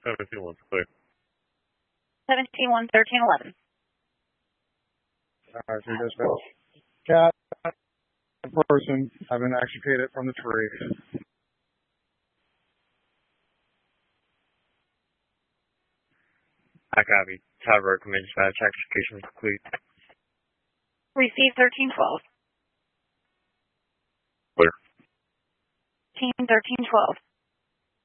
17-1's clear. 17-1, 13-11. All right, so dispatch. Cat, person have been extricated from the tree. I copy. Tower Command Dispatch, extrication complete. Receive 13-12. Clear. Team 13-12.